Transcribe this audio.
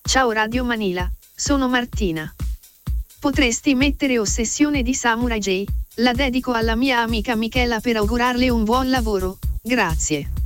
Ciao Radio Manila, sono Martina. Potresti mettere Ossessione di Samurai J? La dedico alla mia amica Michela per augurarle un buon lavoro, grazie.